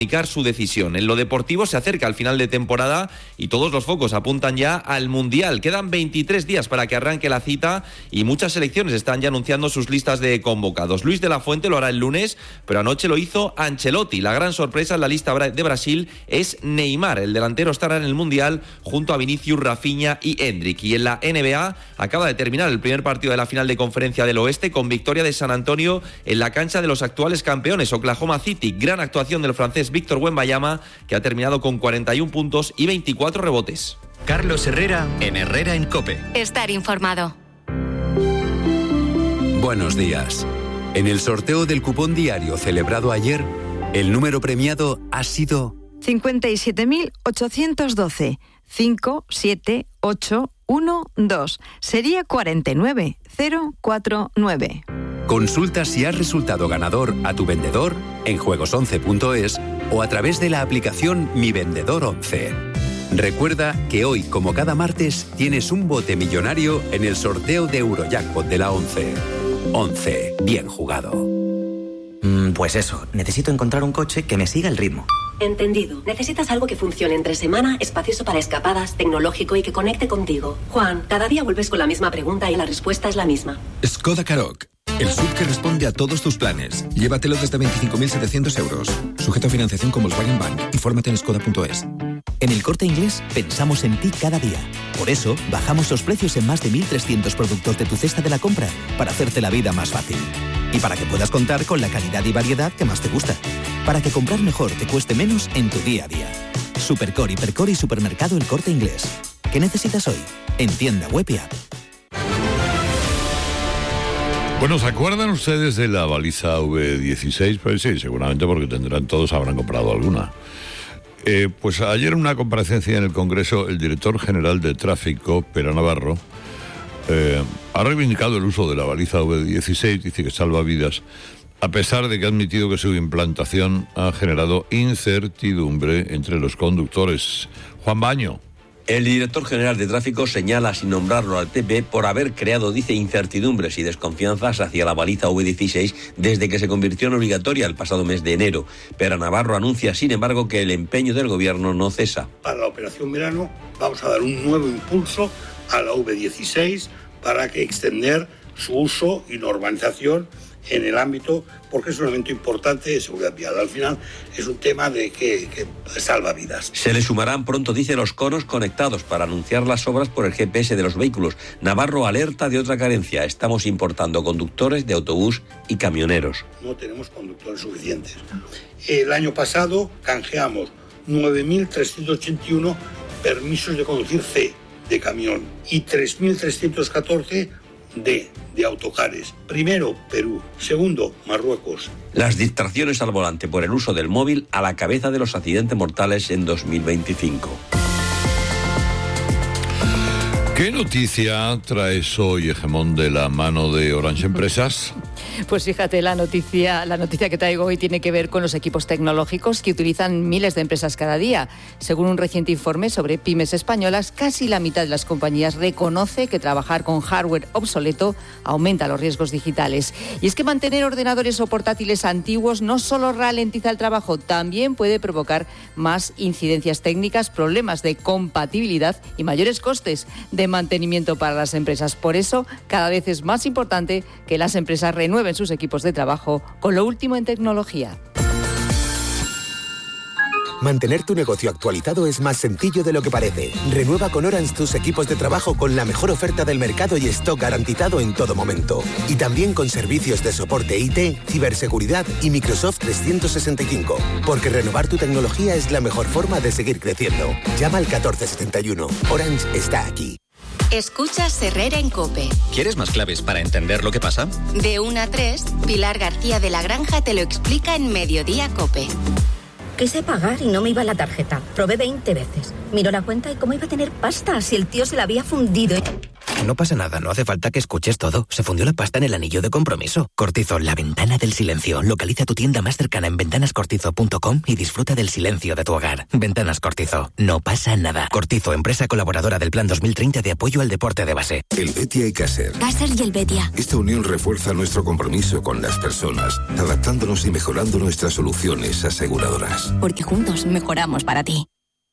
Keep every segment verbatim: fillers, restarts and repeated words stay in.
su decisión. En lo deportivo se acerca al final de temporada y todos los focos apuntan ya al Mundial. Quedan veintitrés días para que arranque la cita y muchas selecciones están ya anunciando sus listas de convocados. Luis de la Fuente lo hará el lunes, pero anoche lo hizo Ancelotti. La gran sorpresa en la lista de Brasil es Neymar. El delantero estará en el Mundial junto a Vinicius, Rafinha y Endrick. Y en la N B A acaba de terminar el primer partido de la final de Conferencia del Oeste con victoria de San Antonio en la cancha de los actuales campeones, Oklahoma City. Gran actuación del francés Víctor Wembanyama, que ha terminado con cuarenta y un puntos y veinticuatro rebotes. Carlos Herrera en Herrera en COPE. Estar informado. Buenos días. En el sorteo del cupón diario celebrado ayer, el número premiado ha sido cincuenta y siete mil ochocientos doce, cinco siete ocho uno dos. Sería cuarenta y nueve mil cuarenta y nueve. Consulta si has resultado ganador a tu vendedor en juegos once punto es o a través de la aplicación Mi Vendedor once. Recuerda que hoy, como cada martes, tienes un bote millonario en el sorteo de Eurojackpot de la once. once. Bien jugado. Mm, pues eso, necesito encontrar un coche que me siga el ritmo. Entendido. Necesitas algo que funcione entre semana, espacioso para escapadas, tecnológico y que conecte contigo. Juan, cada día vuelves con la misma pregunta y la respuesta es la misma. Skoda Karoq. El S U V que responde a todos tus planes. Llévatelo desde veinticinco mil setecientos euros. Sujeto a financiación con Volkswagen Bank. Infórmate en skoda punto es. En El Corte Inglés pensamos en ti cada día. Por eso, bajamos los precios en más de mil trescientos productos de tu cesta de la compra para hacerte la vida más fácil. Y para que puedas contar con la calidad y variedad que más te gusta. Para que comprar mejor te cueste menos en tu día a día. Supercore, Hipercore y Supermercado El Corte Inglés. ¿Qué necesitas hoy? En tienda web y app. Bueno, ¿se acuerdan ustedes de la baliza V dieciséis? Pues sí, seguramente porque tendrán, todos habrán comprado alguna. Eh, pues ayer en una comparecencia en el Congreso, el director general de Tráfico, Pera Navarro, eh, ha reivindicado el uso de la baliza V dieciséis, dice que salva vidas, a pesar de que ha admitido que su implantación ha generado incertidumbre entre los conductores. Juan Baño. El director general de Tráfico señala, sin nombrarlo al P P, por haber creado, dice, incertidumbres y desconfianzas hacia la baliza V dieciséis desde que se convirtió en obligatoria el pasado mes de enero. Pera Navarro anuncia, sin embargo, que el empeño del gobierno no cesa. Para la operación verano vamos a dar un nuevo impulso a la V dieciséis para que extender su uso y normalización en el ámbito, porque es un elemento importante de seguridad vial. Al final es un tema de que, que salva vidas. Se le sumarán pronto, dice, los conos conectados para anunciar las obras por el G P S de los vehículos. Navarro alerta de otra carencia. Estamos importando conductores de autobús y camioneros. No tenemos conductores suficientes. El año pasado canjeamos nueve mil trescientos ochenta y uno permisos de conducir C de camión y tres mil trescientos catorce D de autocares. Primero, Perú. Segundo, Marruecos. Las distracciones al volante por el uso del móvil a la cabeza de los accidentes mortales en dos mil veinticinco. ¿Qué noticia traes hoy, Hegemón, de la mano de Orange Empresas? Pues fíjate, la noticia, la noticia que traigo hoy tiene que ver con los equipos tecnológicos que utilizan miles de empresas cada día. Según un reciente informe sobre pymes españolas, casi la mitad de las compañías reconoce que trabajar con hardware obsoleto aumenta los riesgos digitales. Y es que mantener ordenadores o portátiles antiguos no solo ralentiza el trabajo, también puede provocar más incidencias técnicas, problemas de compatibilidad y mayores costes de mantenimiento para las empresas. Por eso, cada vez es más importante que las empresas renueven sus equipos de trabajo con lo último en tecnología. Mantener tu negocio actualizado es más sencillo de lo que parece. Renueva con Orange tus equipos de trabajo con la mejor oferta del mercado y stock garantizado en todo momento. Y también con servicios de soporte I T, ciberseguridad y Microsoft trescientos sesenta y cinco. Porque renovar tu tecnología es la mejor forma de seguir creciendo. Llama al catorce setenta y uno. Orange está aquí. Escuchas Herrera en COPE. ¿Quieres más claves para entender lo que pasa? De una a tres, Pilar García de la Granja te lo explica en Mediodía COPE. Quise pagar y no me iba la tarjeta. Probé veinte veces. Miró la cuenta y cómo iba a tener pasta si el tío se la había fundido. No pasa nada, no hace falta que escuches todo. Se fundió la pasta en el anillo de compromiso. Cortizo, la ventana del silencio. Localiza tu tienda más cercana en ventanas cortizo punto com y disfruta del silencio de tu hogar. Ventanas Cortizo. No pasa nada. Cortizo, empresa colaboradora del Plan dos mil treinta de apoyo al deporte de base. El Betia y Caser. Caser y el Betia. Esta unión refuerza nuestro compromiso con las personas, adaptándonos y mejorando nuestras soluciones aseguradoras. Porque juntos mejoramos para ti.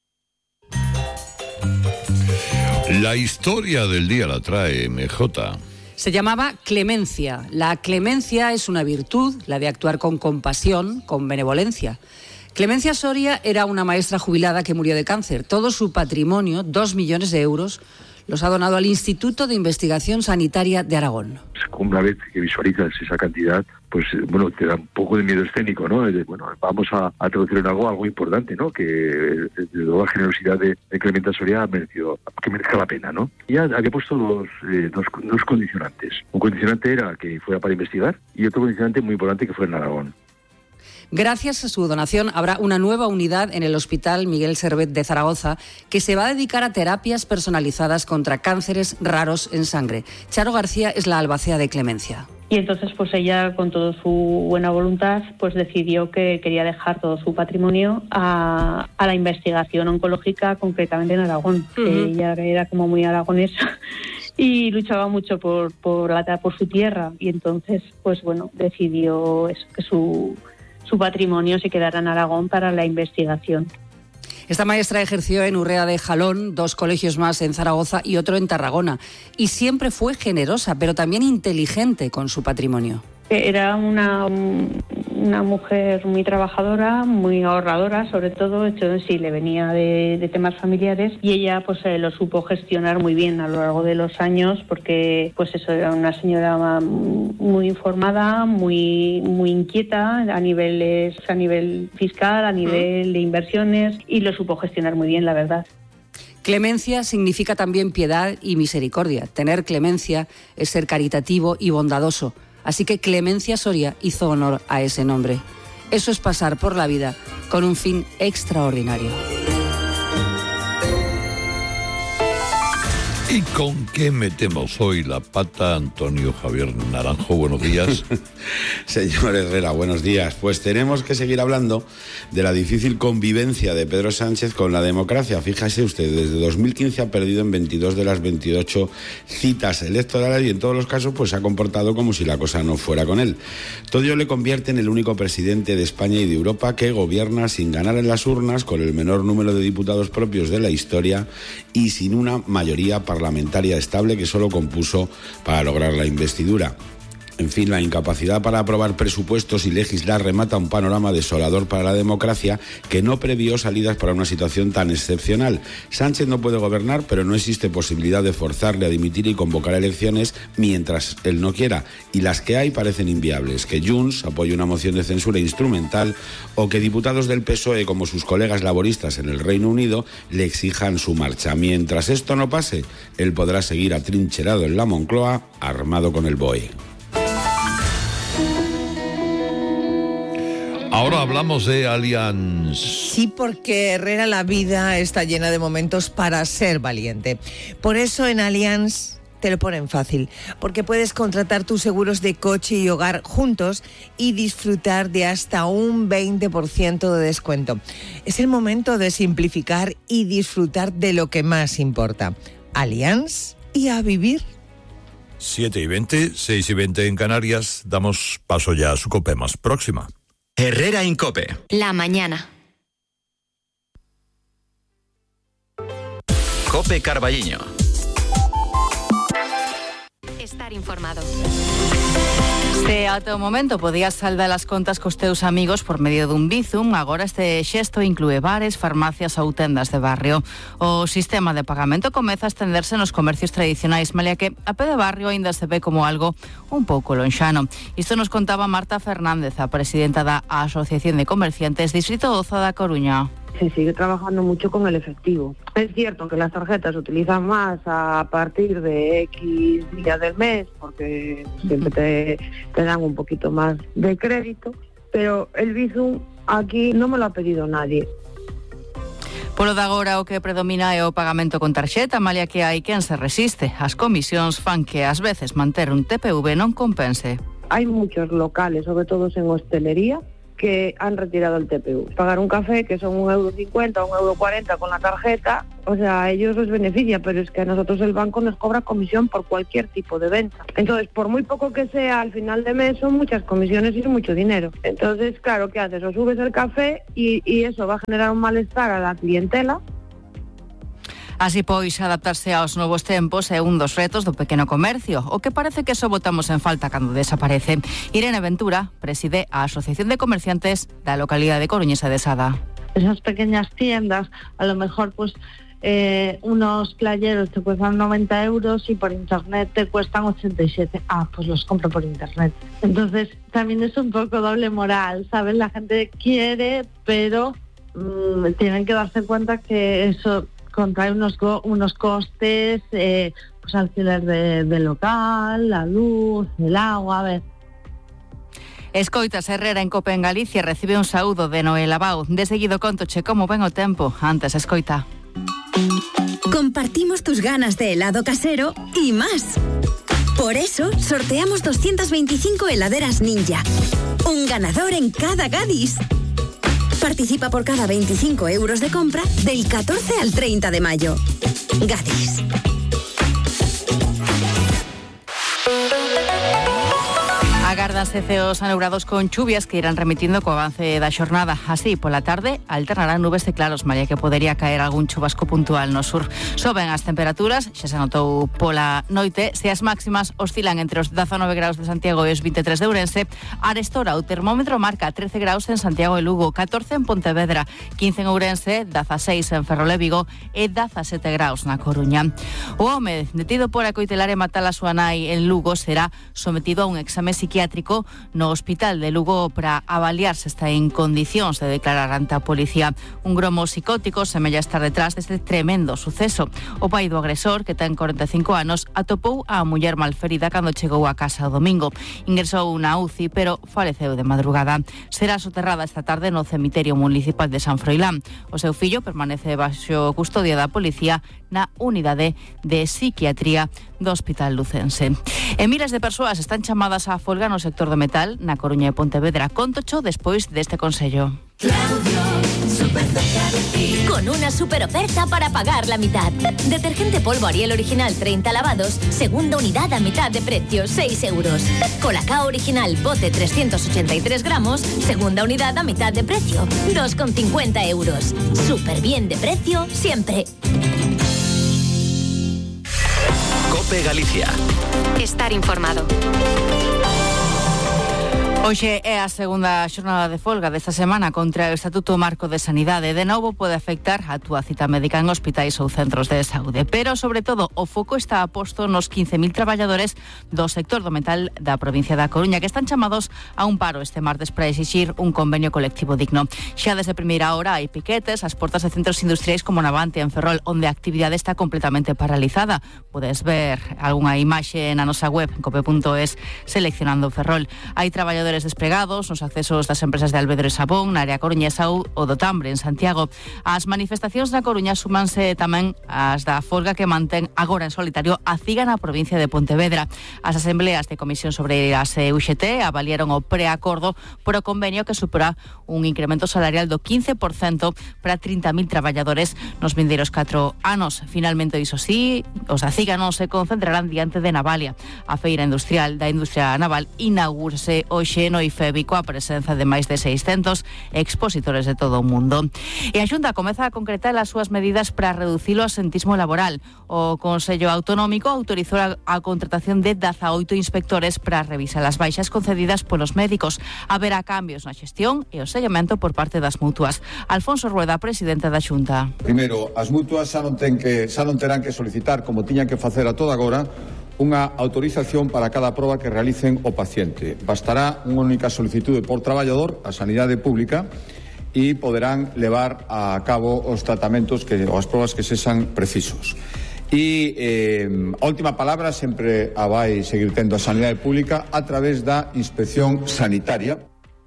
La historia del día la trae M J. Se llamaba clemencia. La clemencia es una virtud, la de actuar con compasión, con benevolencia. Clemencia Soria era una maestra jubilada que murió de cáncer. Todo su patrimonio, dos millones de euros, los ha donado al Instituto de Investigación Sanitaria de Aragón. Una vez que visualizas esa cantidad, pues bueno, te da un poco de miedo escénico, ¿no? De, bueno, vamos a, a traducir en algo algo importante, ¿no? Que de toda la generosidad de, de Clemencia Soria ha merecido, que merezca la pena, ¿no? Y ya había puesto dos, eh, dos, dos condicionantes. Un condicionante era que fuera para investigar y otro condicionante muy importante que fuera en Aragón. Gracias a su donación habrá una nueva unidad en el Hospital Miguel Servet de Zaragoza que se va a dedicar a terapias personalizadas contra cánceres raros en sangre. Charo García es la albacea de Clemencia. Y entonces pues ella, con toda su buena voluntad, pues decidió que quería dejar todo su patrimonio a, a la investigación oncológica, concretamente en Aragón. Uh-huh. Ella era como muy aragonesa y luchaba mucho por, por, la, por su tierra. Y entonces, pues bueno, decidió eso, que su... su patrimonio se quedará en Aragón para la investigación. Esta maestra ejerció en Urrea de Jalón, dos colegios más en Zaragoza y otro en Tarragona. Y siempre fue generosa, pero también inteligente con su patrimonio. Era una, una mujer muy trabajadora, muy ahorradora, sobre todo, hecho sí le venía de, de temas familiares, y ella pues eh, lo supo gestionar muy bien a lo largo de los años, porque pues eso, era una señora muy informada, muy muy inquieta a niveles a nivel fiscal, a nivel de inversiones, y lo supo gestionar muy bien, la verdad. Clemencia significa también piedad y misericordia. Tener clemencia es ser caritativo y bondadoso. Así que Clemencia Soria hizo honor a ese nombre. Eso es pasar por la vida con un fin extraordinario. ¿Y con qué metemos hoy la pata, Antonio Javier Naranjo? Buenos días. Señor Herrera, buenos días. Pues tenemos que seguir hablando de la difícil convivencia de Pedro Sánchez con la democracia. Fíjese usted, desde dos mil quince ha perdido en veintidós de las veintiocho citas electorales y en todos los casos pues se ha comportado como si la cosa no fuera con él. Todo ello le convierte en el único presidente de España y de Europa que gobierna sin ganar en las urnas, con el menor número de diputados propios de la historia y sin una mayoría parlamentaria parlamentaria estable que solo compuso para lograr la investidura. En fin, la incapacidad para aprobar presupuestos y legislar remata un panorama desolador para la democracia que no previó salidas para una situación tan excepcional. Sánchez no puede gobernar, pero no existe posibilidad de forzarle a dimitir y convocar elecciones mientras él no quiera. Y las que hay parecen inviables. Que Junts apoye una moción de censura instrumental o que diputados del P S O E, como sus colegas laboristas en el Reino Unido, le exijan su marcha. Mientras esto no pase, él podrá seguir atrincherado en la Moncloa, armado con el B O E. Ahora hablamos de Allianz. Sí, porque Herrera, la vida está llena de momentos para ser valiente. Por eso en Allianz te lo ponen fácil, porque puedes contratar tus seguros de coche y hogar juntos y disfrutar de hasta un veinte por ciento de descuento. Es el momento de simplificar y disfrutar de lo que más importa. Allianz y a vivir. siete y veinte, seis y veinte en Canarias. Damos paso ya a su COPE más próxima. Herrera en COPE. La mañana. COPE Carballiño. Estar informado. Se ata o momento podías saldar as contas cos teus amigos por medio dun Bizum. Agora este xesto inclúe bares, farmacias ou tendas de barrio. O sistema de pagamento comeza a estenderse nos comercios tradicionais, malia que a pé de barrio aínda se ve como algo un pouco lonxano. Isto nos contaba Marta Fernández, a presidenta da Asociación de Comerciantes Distrito doce da Coruña. Se sigue trabajando mucho con el efectivo. Es cierto que las tarjetas se utilizan más a partir de X días del mes, porque siempre te, te dan un poquito más de crédito, pero el Bizum aquí no me lo ha pedido nadie. Polo de agora o que predomina é o pagamento con tarxeta, malia que hai quen se resiste. As comisións fan que ás veces manter un T P V non compense. Hay muchos locales, sobre todo en hostelería, que han retirado el T P V. Pagar un café, que son un euro cincuenta, un euro cuarenta con la tarjeta, o sea, a ellos les beneficia, pero es que a nosotros el banco nos cobra comisión por cualquier tipo de venta. Entonces, por muy poco que sea, al final de mes son muchas comisiones y es mucho dinero. Entonces, claro, ¿qué haces? O subes el café y, y eso va a generar un malestar a la clientela. Así pois, adaptarse aos novos tempos é un dos retos do pequeno comercio, o que parece que só botamos en falta cando desaparece. Irene Ventura preside a Asociación de Comerciantes da localidade coruñesa de Sada. Esas pequeñas tiendas, a lo mejor pues eh, unos playeros te cuestan noventa euros y por internet te cuestan ochenta y siete. Ah, pues los compro por internet. Entonces también es un poco doble moral, ¿sabes? La gente quiere, pero mmm, tienen que darse cuenta que eso contrae unos, unos costes, eh, pues alquiler de, de local, la luz, el agua, a ver. Escoitas Herrera en Cope en Galicia recibe un saúdo de Noel Abau. De seguido contoche como ven o tempo. Antes escoita. Compartimos tus ganas de helado casero y más. Por eso sorteamos doscientas veinticinco heladeras Ninja. Un ganador en cada Gadis. Participa por cada veinticinco euros de compra del catorce al treinta de mayo. Gadis. Agárdanse ceos aneurados con chuvias que irán remitindo co avance da xornada. Así, pola tarde, alternarán nubes e claros, malia que podería caer algún chubasco puntual no sur. Soben as temperaturas, xa se notou pola noite, se as máximas oscilan entre os dezanove graus de Santiago e os veintitrés de Ourense. Arestora, o termómetro marca trece graus en Santiago e Lugo, catorce en Pontevedra, quince en Ourense, dezaseis en Ferrol e Vigo e dezasete graus na Coruña. O home detido por acoitelar e matar a súa nai en Lugo será sometido a un exame psiquiátrico no hospital de Lugo para avaliar se está en condicións de declarar ante a policía. Un gromo psicótico semella estar detrás deste tremendo suceso. O pai do agresor, que ten corenta e cinco anos, atopou a muller malferida cando chegou a casa o domingo. Ingresou na U C I, pero faleceu de madrugada. Será soterrada esta tarde no cemiterio municipal de San Froilán. O seu fillo permanece baixo custodia da policía na unidade de psiquiatría do Hospital Lucense. E miles de persoas están chamadas a folga no sector do metal na Coruña e Pontevedra. Contocho despois deste consello. Claudio, super cerca de ti. Con una super oferta para pagar la mitad. Detergente polvo Ariel original treinta lavados, segunda unidad a mitad de precio, seis euros. Colacao original bote trescientos ochenta y tres gramos, segunda unidad a mitad de precio, dos con cincuenta euros. Súper bien de precio siempre. Cope Galicia. Estar informado. Hoxe é a segunda xornada de folga desta semana contra o Estatuto Marco de Sanidade. De novo pode afectar a túa cita médica en hospitais ou centros de saúde. Pero, sobre todo, o foco está posto nos quince mil traballadores do sector do metal da provincia da Coruña que están chamados a un paro este martes para exixir un convenio colectivo digno. Xa desde primeira hora hai piquetes ás portas de centros industriais como Navante en Ferrol, onde a actividade está completamente paralizada. Podes ver algunha imaxe na nosa web, cope punto es, seleccionando Ferrol. Hai traballadores despregados nos accesos das empresas de Alvedro e Sabón na área coruñesa ou o do Tambre en Santiago. As manifestacións na Coruña súmanse tamén as da folga que mantén agora en solitario a CIGA na provincia de Pontevedra. As asembleas de Comisión sobre as U X T avaliaron o preacordo por o convenio que supera un incremento salarial do quince por cento para trinta mil traballadores nos vindeiros catro anos. Finalmente, iso sí, os da CIGA non se concentrarán diante de Navalia. A feira industrial da industria naval inaugúrase hoxe no I F E B I coa presenza de máis de seiscentos expositores de todo o mundo. E a Xunta comeza a concretar as súas medidas para reducir o asentismo laboral. O Consello Autonómico autorizou a, a contratación de dezaoito inspectores para revisar as baixas concedidas polos médicos. Haberá cambios na xestión e o sellamento por parte das mutuas. Alfonso Rueda, presidente da Xunta. Primeiro, as mutuas xa non, ten que, xa non terán que solicitar, como tiñan que facer a toda agora, unha autorización para cada proba que realicen o paciente. Bastará unha única solicitude por traballador a Sanidade Pública e poderán levar a cabo os tratamentos que, ou as probas que sexan precisos. E eh, a última palabra sempre a vai seguir tendo a Sanidade Pública a través da inspección sanitaria.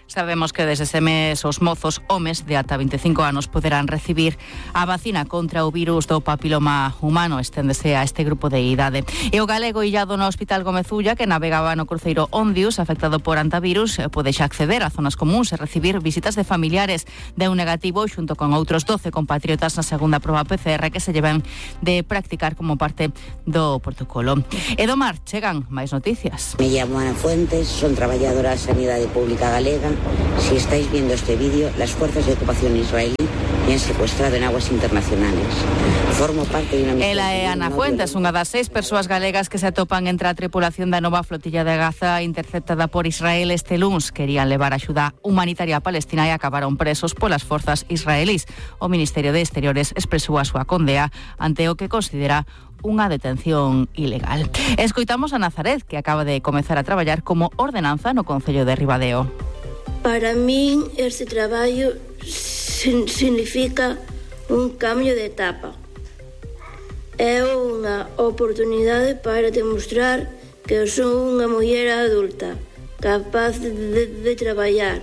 Sabemos que desde ese mes os mozos homes de ata veinticinco anos poderán recibir a vacina contra o virus do papiloma humano, esténdese a este grupo de idade. E o galego illado no Hospital Gómez Ulla, que navegaba no cruceiro Ondius, afectado por antivirus, pode xa acceder a zonas comuns e recibir visitas de familiares. Deu negativo xunto con outros doce compatriotas na segunda proba P C R que se llevan de practicar como parte do protocolo. E do mar chegan máis noticias. Me llamo Ana Fuentes, son traballadora de Sanidade Pública Galega. Si estáis viendo este vídeo, las fuerzas de ocupación israelí me han secuestrado en aguas internacionales. Formo parte de una misión... Ela é Ana Fuentes, unha das seis persoas galegas que se atopan entre a tripulación da nova flotilla de Gaza interceptada por Israel este luns. Querían levar axuda humanitaria a Palestina e acabaron presos polas forzas israelís. O Ministerio de Exteriores expresou a súa condea ante o que considera unha detención ilegal. Escoitamos a Nazaret, que acaba de comezar a traballar como ordenanza no Concello de Ribadeo. Para min este traballo sin, significa un cambio de etapa. É unha oportunidade para demostrar que son unha muller adulta, capaz de, de, de traballar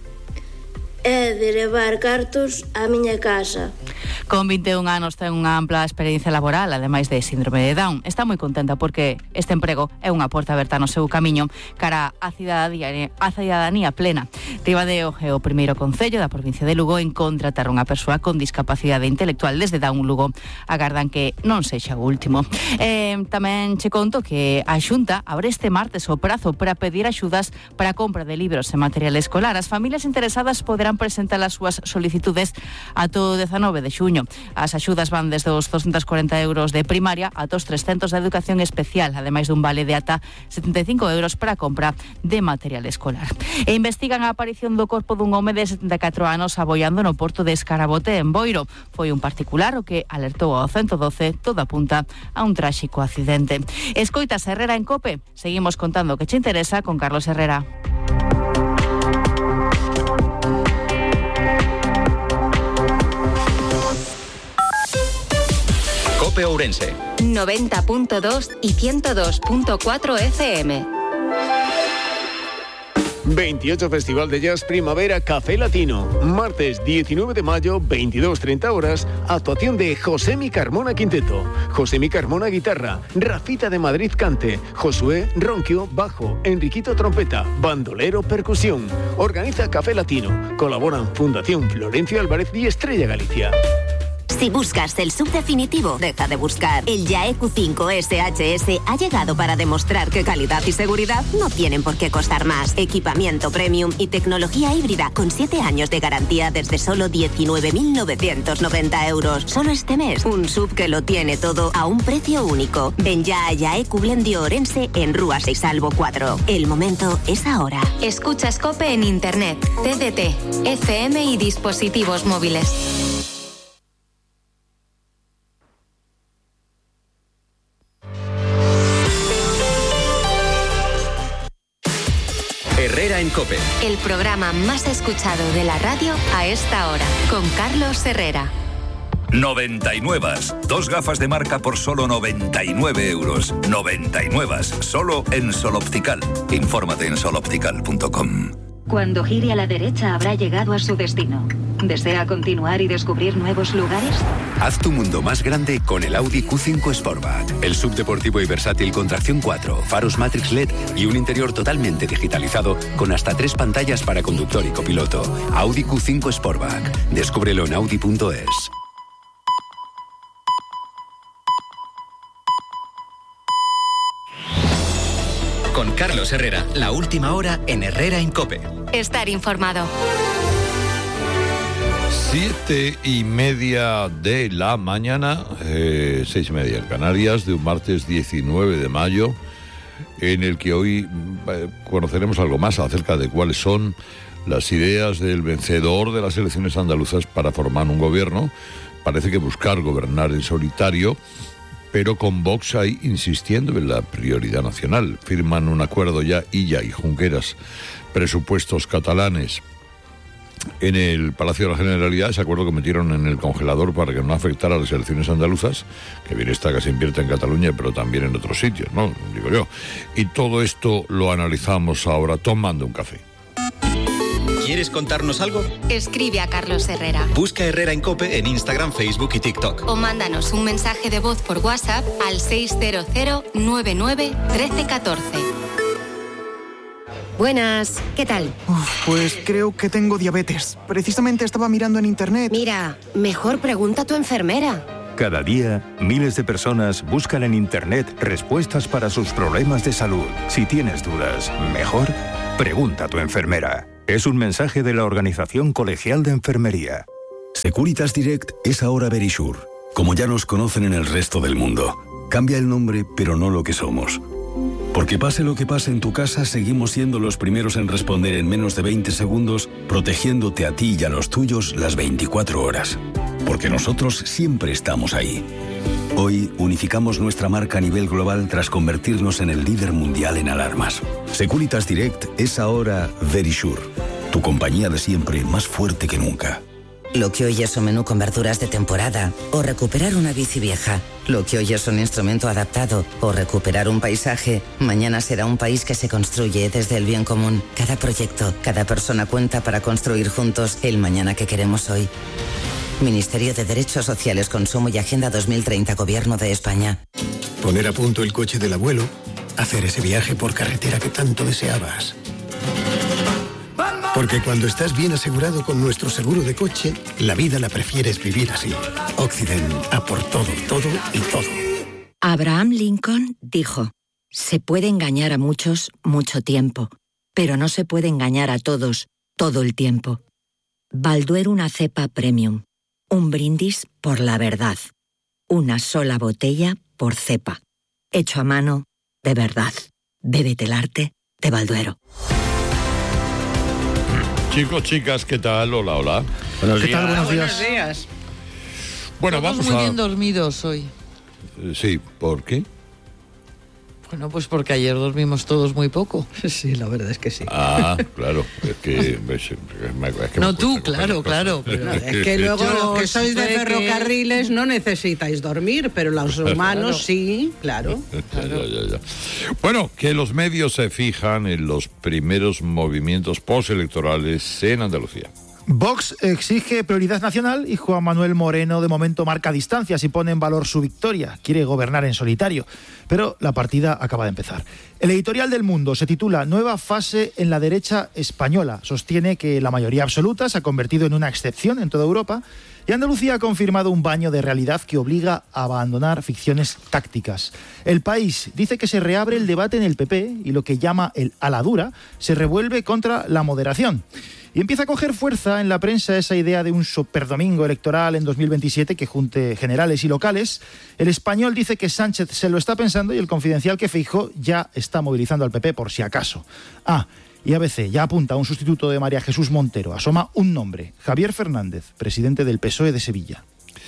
e de levar cartos á miña casa. Con vinte e un anos ten unha ampla experiencia laboral, ademais de síndrome de Down. Está moi contenta porque este emprego é unha porta aberta no seu camiño cara á cidadanía, á cidadanía plena. Ribadeo é o primeiro concello da provincia de Lugo en contratar unha persoa con discapacidade intelectual desde Down Lugo. Agardan que non sexa o último. Eh, tamén che conto que a Xunta abre este martes o prazo para pedir axudas para a compra de libros e material escolar. As familias interesadas poderán presentar as súas solicitudes ata o dezanove de xuño. As axudas van desde os doscientos cuarenta euros de primaria ata os trescentos de educación especial, ademais dun vale de ata setenta e cinco euros para a compra de material escolar. E investigan a aparición do corpo dun home de setenta e catro anos aboiando no porto de Escarabote, en Boiro. Foi un particular o que alertou ao ciento doce, todo apunta a un tráxico accidente. Escoitas Herrera en Cope. Seguimos contando o que che interesa con Carlos Herrera. Cope Ourense noventa punto dos y ciento dos punto cuatro F M. veintiocho Festival de Jazz Primavera Café Latino. Martes diecinueve de mayo, veintidós treinta horas. Actuación de Josemi Carmona Quinteto, Josemi Carmona Guitarra, Rafita de Madrid Cante, Josué Ronquio Bajo, Enriquito Trompeta, Bandolero Percusión. Organiza Café Latino. Colaboran Fundación Florencio Álvarez y Estrella Galicia. Si buscas el sub definitivo, deja de buscar. El Ya E Q cinco S H S ha llegado para demostrar que calidad y seguridad no tienen por qué costar más. Equipamiento premium y tecnología híbrida con siete años de garantía desde solo diecinueve mil novecientos noventa euros. Solo este mes, un sub que lo tiene todo a un precio único. Ven ya a Ya E Q Blendio Orense en Rúa seis Salvo cuatro. El momento es ahora. Escucha Cope en internet, T D T, F M y dispositivos móviles. Herrera en Cope. El programa más escuchado de la radio a esta hora, con Carlos Herrera. noventa y nueve. Dos gafas de marca por solo noventa y nueve euros. noventa y nueve. Solo en Sol Optical. Infórmate en sol optical punto com. Cuando gire a la derecha habrá llegado a su destino. ¿Desea continuar y descubrir nuevos lugares? Haz tu mundo más grande con el Audi Q cinco Sportback. El subdeportivo y versátil con tracción cuatro, faros Matrix L E D y un interior totalmente digitalizado con hasta tres pantallas para conductor y copiloto. Audi Q cinco Sportback. Descúbrelo en audi punto es. Con Carlos Herrera, la última hora en Herrera en Cope. Estar informado. Siete y media de la mañana, eh, seis y media en Canarias, de un martes diecinueve de mayo, en el que hoy eh, conoceremos algo más acerca de cuáles son las ideas del vencedor de las elecciones andaluzas para formar un gobierno. Parece que buscar gobernar en solitario, pero con Vox ahí insistiendo en la prioridad nacional. Firman un acuerdo ya Illa y Junqueras, presupuestos catalanes en el Palacio de la Generalidad. Ese acuerdo que metieron en el congelador para que no afectara a las elecciones andaluzas, que bien está que se invierta en Cataluña, pero también en otros sitios, ¿no? Digo yo. Y todo esto lo analizamos ahora tomando un café. ¿Quieres contarnos algo? Escribe a Carlos Herrera. Busca Herrera en COPE en Instagram, Facebook y TikTok. O mándanos un mensaje de voz por WhatsApp al seis cero cero nueve nueve uno tres uno cuatro. Buenas, ¿qué tal? Uf, pues creo que tengo diabetes. Precisamente estaba mirando en internet. Mira, mejor pregunta a tu enfermera. Cada día, miles de personas buscan en internet respuestas para sus problemas de salud. Si tienes dudas, mejor pregunta a tu enfermera. Es un mensaje de la Organización Colegial de Enfermería. Securitas Direct es ahora Verisure, como ya nos conocen en el resto del mundo. Cambia el nombre, pero no lo que somos. Porque pase lo que pase en tu casa, seguimos siendo los primeros en responder en menos de veinte segundos, protegiéndote a ti y a los tuyos las veinticuatro horas. Porque nosotros siempre estamos ahí. Hoy unificamos nuestra marca a nivel global tras convertirnos en el líder mundial en alarmas. Securitas Direct es ahora Verisure, tu compañía de siempre más fuerte que nunca. Lo que hoy es un menú con verduras de temporada o recuperar una bici vieja. Lo que hoy es un instrumento adaptado o recuperar un paisaje, mañana será un país que se construye desde el bien común. Cada proyecto, cada persona cuenta para construir juntos el mañana que queremos hoy. Ministerio de Derechos Sociales, Consumo y Agenda dos mil treinta, Gobierno de España. Poner a punto el coche del abuelo, hacer ese viaje por carretera que tanto deseabas. Porque cuando estás bien asegurado con nuestro seguro de coche, la vida la prefieres vivir así. Occident, a por todo, todo y todo. Abraham Lincoln dijo, se puede engañar a muchos mucho tiempo, pero no se puede engañar a todos todo el tiempo. Balduero, una cepa premium. Un brindis por la verdad. Una sola botella por cepa. Hecho a mano, de verdad. Bébete el arte de Balduero. Chicos, chicas, ¿qué tal? Hola, hola. Buenos ¿Qué días. tal? Buenos Buenos días. días. Bueno, Todos vamos muy a... bien dormidos hoy. Eh, Sí, ¿por qué? Bueno, pues porque ayer dormimos todos muy poco. Sí, la verdad es que sí. Ah, claro, es que... Es, es que No me tú, cuesta claro, coger claro. cosas. Pero Es que luego Yo los que sois de sé que- ferrocarriles no necesitáis dormir, pero los humanos Claro. sí, claro. Ya, ya, ya, ya. Bueno, que los medios se fijan en los primeros movimientos postelectorales en Andalucía. Vox exige prioridad nacional y Juan Manuel Moreno de momento marca distancias y pone en valor su victoria. Quiere gobernar en solitario, pero la partida acaba de empezar. El editorial del Mundo se titula Nueva fase en la derecha española. Sostiene que la mayoría absoluta se ha convertido en una excepción en toda Europa y Andalucía ha confirmado un baño de realidad que obliga a abandonar ficciones tácticas. El País dice que se reabre el debate en el P P y lo que llama el a la dura se revuelve contra la moderación. Y empieza a coger fuerza en la prensa esa idea de un superdomingo electoral en dos mil veintisiete que junte generales y locales. El Español dice que Sánchez se lo está pensando y el Confidencial que Feijóo ya está movilizando al P P por si acaso. Ah, y A B C ya apunta a un sustituto de María Jesús Montero. Asoma un nombre, Javier Fernández, presidente del P S O E de Sevilla.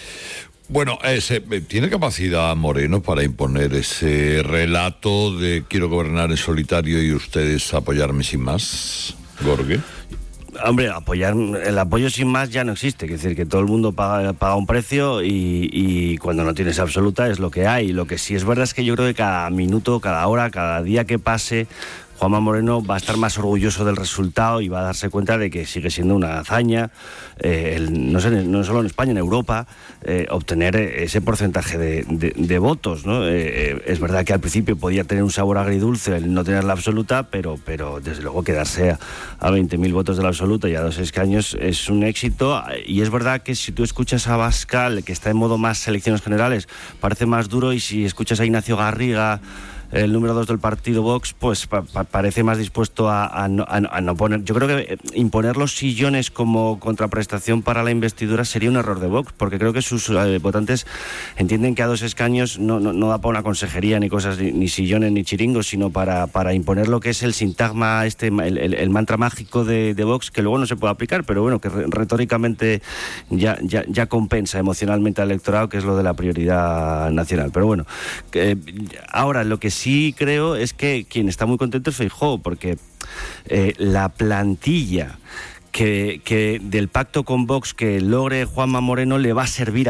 Bueno, ese, ¿tiene capacidad Moreno para imponer ese relato de quiero gobernar en solitario y ustedes apoyarme sin más, Gorge? Hombre, apoyar, el apoyo sin más ya no existe, es decir, que todo el mundo paga, paga un precio y, y cuando no tienes absoluta es lo que hay. Lo que sí es verdad es que yo creo que cada minuto, cada hora, cada día que pase, Juanma Moreno va a estar más orgulloso del resultado y va a darse cuenta de que sigue siendo una hazaña, eh, el, no sé, no solo en España, en Europa, eh, obtener ese porcentaje de, de, de votos, ¿no? Eh, es verdad que al principio podía tener un sabor agridulce el no tener la absoluta, pero, pero desde luego quedarse a, a veinte mil votos de la absoluta y a dos escaños es un éxito. Y es verdad que si tú escuchas a Abascal, que está en modo más elecciones generales, parece más duro, y si escuchas a Ignacio Garriga, el número dos del partido Vox, pues pa pa parece más dispuesto a, a, no, a, a no poner... Yo creo que imponer los sillones como contraprestación para la investidura sería un error de Vox, porque creo que sus eh, votantes entienden que a dos escaños no, no, no da para una consejería ni cosas, ni, ni sillones ni chiringos, sino para, para imponer lo que es el sintagma, este, el, el, el mantra mágico de, de Vox, que luego no se puede aplicar, pero bueno, que re retóricamente ya, ya, ya compensa emocionalmente al electorado, que es lo de la prioridad nacional. Pero bueno, que, ahora lo que sí creo es que quien está muy contento es Feijóo, porque eh, la plantilla que, que del pacto con Vox que logre Juanma Moreno le va a servir a él.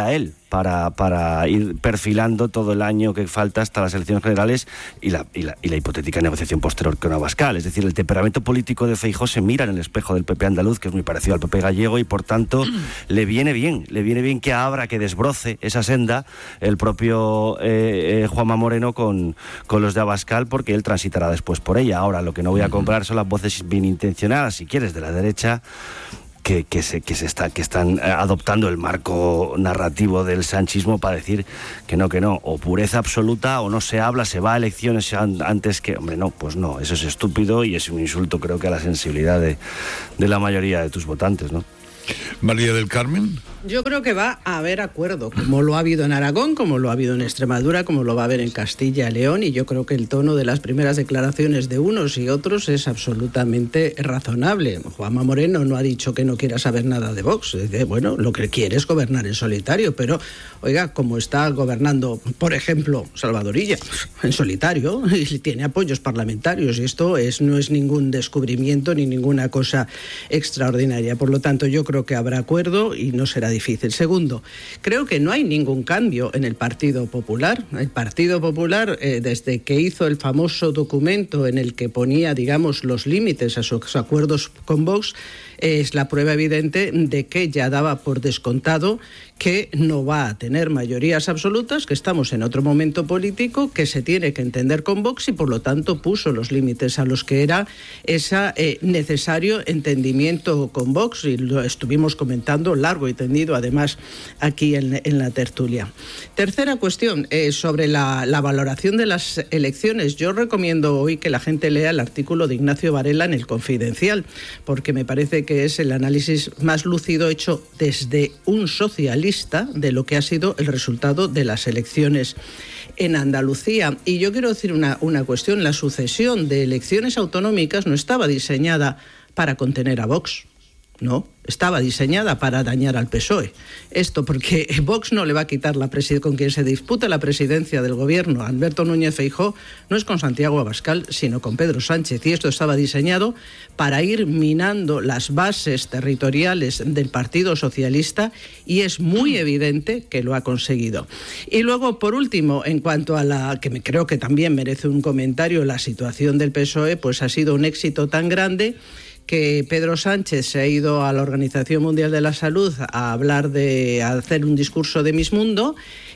para, para ir perfilando todo el año que falta hasta las elecciones generales y la, y la, y la hipotética negociación posterior con Abascal. Es decir, el temperamento político de Feijóo se mira en el espejo del P P andaluz, que es muy parecido al P P gallego, y por tanto le viene bien, le viene bien que abra, que desbroce esa senda el propio eh, eh, Juanma Moreno con, con los de Abascal, porque él transitará después por ella. Ahora, lo que no voy a comprar son las voces bien intencionadas, si quieres, de la derecha, que, que, se, que, se está, que están adoptando el marco narrativo del sanchismo para decir que no, que no, o pureza absoluta, o no se habla, se va a elecciones antes que... Hombre, no, pues no, eso es estúpido y es un insulto, creo que, a la sensibilidad de, de la mayoría de tus votantes, ¿no? María del Carmen. Yo creo que va a haber acuerdo, como lo ha habido en Aragón, como lo ha habido en Extremadura, como lo va a haber en Castilla y León, y yo creo que el tono de las primeras declaraciones de unos y otros es absolutamente razonable. Juanma Moreno no ha dicho que no quiera saber nada de Vox. Dice, bueno, lo que quiere es gobernar en solitario, pero, oiga, como está gobernando, por ejemplo, Salvador Illa, en solitario, y tiene apoyos parlamentarios, y esto es, no es ningún descubrimiento ni ninguna cosa extraordinaria. Por lo tanto, yo creo que habrá acuerdo y no será difícil. Segundo, creo que no hay ningún cambio en el Partido Popular. El Partido Popular, eh, desde que hizo el famoso documento en el que ponía, digamos, los límites a sus acuerdos con Vox, eh, es la prueba evidente de que ya daba por descontado que no va a tener mayorías absolutas, que estamos en otro momento político, que se tiene que entender con Vox y por lo tanto puso los límites a los que era ese eh, necesario entendimiento con Vox, y lo estuvimos comentando largo y tendido además aquí en, en la tertulia. Tercera cuestión, eh, sobre la, la valoración de las elecciones. Yo recomiendo hoy que la gente lea el artículo de Ignacio Varela en El Confidencial, porque me parece que es el análisis más lúcido hecho desde un socialista de lo que ha sido el resultado de las elecciones en Andalucía. Y yo quiero decir una, una cuestión. La sucesión de elecciones autonómicas no estaba diseñada para contener a Vox, no, estaba diseñada para dañar al P S O E. Esto porque Vox no le va a quitar la presidencia, con quien se disputa la presidencia del gobierno, Alberto Núñez Feijóo, no es con Santiago Abascal, sino con Pedro Sánchez. Y esto estaba diseñado para ir minando las bases territoriales del Partido Socialista, y es muy evidente que lo ha conseguido. Y luego, por último, en cuanto a la, que me creo que también merece un comentario, la situación del P S O E, pues ha sido un éxito tan grande que Pedro Sánchez se ha ido a la Organización Mundial de la Salud a hablar de, a hacer un discurso de Miss Mundo,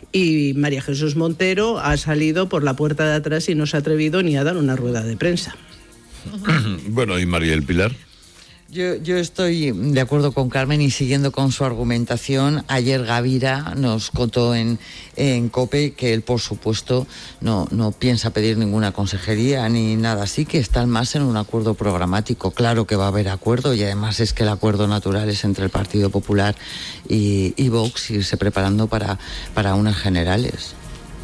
y María Jesús Montero ha salido por la puerta de atrás y no se ha atrevido ni a dar una rueda de prensa. Bueno, ¿y María del Pilar? Yo, yo estoy de acuerdo con Carmen y siguiendo con su argumentación. Ayer Gavira nos contó en, en COPE que él, por supuesto, no, no piensa pedir ninguna consejería ni nada así, que están más en un acuerdo programático. Claro que va a haber acuerdo, y además es que el acuerdo natural es entre el Partido Popular y, y Vox, irse preparando para, para unas generales.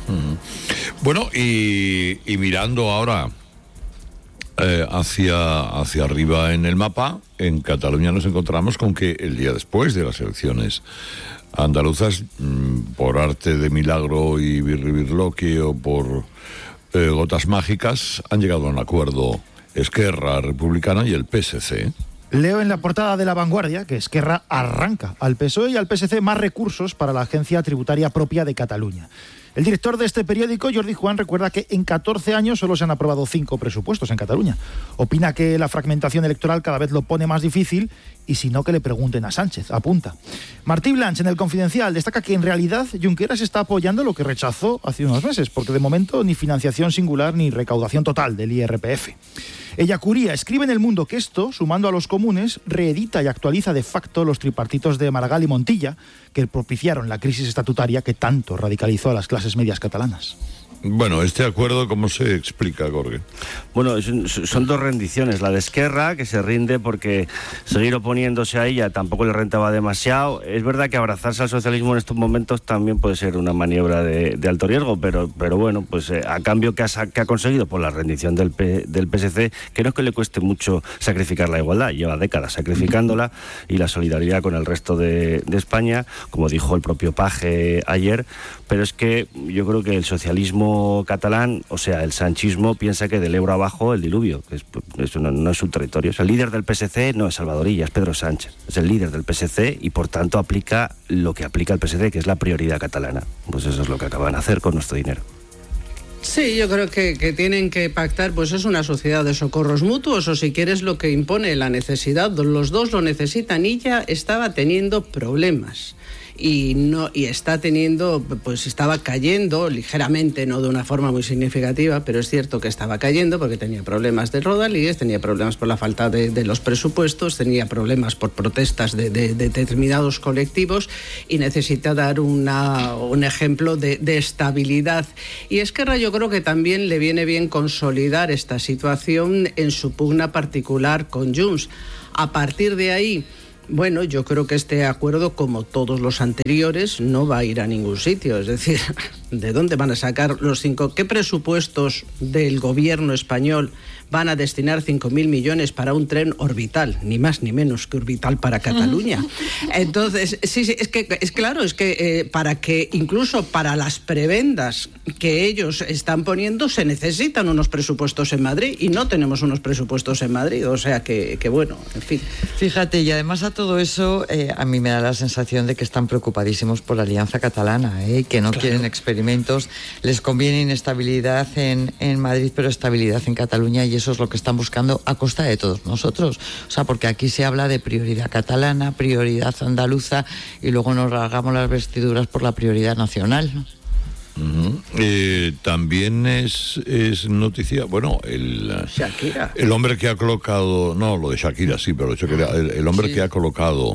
Mm. Bueno, y, y mirando ahora Eh, hacia, hacia arriba en el mapa, en Cataluña nos encontramos con que el día después de las elecciones andaluzas, mmm, por arte de milagro y birribirloqui o por eh, gotas mágicas, han llegado a un acuerdo Esquerra Republicana y el P S C. Leo en la portada de La Vanguardia que Esquerra arranca al P S O E y al P S C más recursos para la agencia tributaria propia de Cataluña. El director de este periódico, Jordi Juan, recuerda que en catorce años solo se han aprobado cinco presupuestos en Cataluña. Opina que la fragmentación electoral cada vez lo pone más difícil, y si no, que le pregunten a Sánchez, apunta. Martí Blanch, en El Confidencial, destaca que en realidad Junqueras está apoyando lo que rechazó hace unos meses, porque de momento ni financiación singular ni recaudación total del I R P F. Ella Curía escribe en El Mundo que esto, sumando a los comunes, reedita y actualiza de facto los tripartitos de Maragall y Montilla, que propiciaron la crisis estatutaria que tanto radicalizó a las clases medias catalanas. Bueno, este acuerdo, ¿cómo se explica, Jorge? Bueno, son, son dos rendiciones. La de Esquerra, que se rinde porque seguir oponiéndose a ella tampoco le rentaba demasiado. Es verdad que abrazarse al socialismo en estos momentos también puede ser una maniobra de, de alto riesgo, pero, pero bueno, pues eh, a cambio que ha, que ha conseguido por la rendición del, P, del P S C, que no es que le cueste mucho sacrificar la igualdad, lleva décadas sacrificándola, y la solidaridad con el resto de, de España, como dijo el propio Page ayer, pero es que yo creo que el socialismo nacionalismo catalán, o sea, el sanchismo, piensa que del Ebro abajo el diluvio, que es, eso no, no es un territorio. O sea, el líder del P S C no es Salvador Illa, es Pedro Sánchez. Es el líder del P S C y por tanto aplica lo que aplica el P S C, que es la prioridad catalana. Pues eso es lo que acaban de hacer con nuestro dinero. Sí, yo creo que, que tienen que pactar, pues es una sociedad de socorros mutuos, o si quieres lo que impone la necesidad, los dos lo necesitan. Illa estaba teniendo problemas. Y no y está teniendo, pues estaba cayendo ligeramente, no de una forma muy significativa, pero es cierto que estaba cayendo porque tenía problemas de rodalíes, tenía problemas por la falta de, de los presupuestos, tenía problemas por protestas de, de, de determinados colectivos y necesita dar una, un ejemplo de, de estabilidad. Y Esquerra yo creo que también le viene bien consolidar esta situación en su pugna particular con Junts. A partir de ahí, bueno, yo creo que este acuerdo, como todos los anteriores, no va a ir a ningún sitio. Es decir, ¿de dónde van a sacar los cinco? ¿Qué presupuestos del gobierno español van a destinar cinco mil millones para un tren orbital? Ni más ni menos que orbital para Cataluña. Entonces, sí, sí, es que es claro, es que eh, para que incluso para las prebendas que ellos están poniendo se necesitan unos presupuestos en Madrid y no tenemos unos presupuestos en Madrid. O sea que, que bueno, en fin. Fíjate, y además a todo eso, eh, a mí me da la sensación de que están preocupadísimos por la Alianza Catalana, eh, que no claro. quieren experimentos, les conviene inestabilidad en, en Madrid, pero estabilidad en Cataluña, y eso es lo que están buscando a costa de todos nosotros. O sea, porque aquí se habla de prioridad catalana, prioridad andaluza, y luego nos rasgamos las vestiduras por la prioridad nacional, ¿no? Uh-huh. Eh, también es, es noticia, bueno, el, Shakira. el hombre que ha colocado, no, lo de Shakira sí, pero Shakira, el, el hombre sí. que ha colocado,